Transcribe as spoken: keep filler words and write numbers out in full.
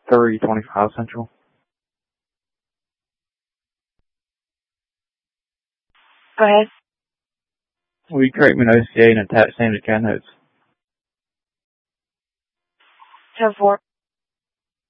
three twenty-five Central. Go ahead. Will you create me an O C A and attach standard cat notes? ten four.